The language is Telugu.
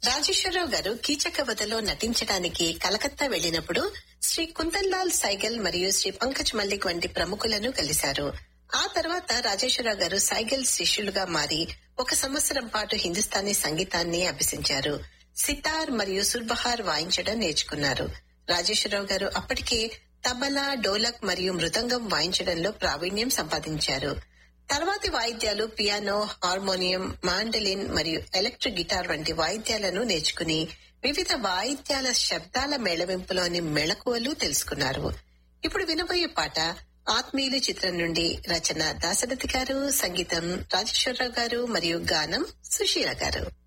రాజేశ్వరరావు గారు కీచకవధలో నటించడానికి కలకత్తా వెళ్లినప్పుడు శ్రీ కుందన్లాల్ సైగల్ మరియు శ్రీ పంకజ్ మల్లిక్ వంటి ప్రముఖులను కలిశారు. ఆ తర్వాత రాజేశ్వరరావు గారు సైగల్ శిష్యులుగా మారి 1 సంవత్సరం పాటు హిందుస్థానీ సంగీతాన్ని అభ్యసించారు. సితార్ మరియు సుర్బహార్ వాయించడం నేర్చుకున్నారు. రాజేశ్వరరావు గారు అప్పటికే తబలా, డోలక్ మరియు మృదంగం వాయించడంలో ప్రావీణ్యం సంపాదించారు. తర్వాతి వాయిద్యాలు పియానో, హార్మోనియం, మాండలిన్ మరియు ఎలక్ట్రిక్ గిటార్ వంటి వాయిద్యాలను నేర్చుకుని వివిధ వాయిద్యాల శబ్దాల మేళవింపులోని మెళకువలు తెలుసుకున్నారు. ఇప్పుడు వినబోయే పాట ఆత్మీయులు చిత్రం నుండి. రచన దాశరథి గారు, సంగీతం రాజేశ్వరరావు గారు మరియు గానం సుశీల గారు.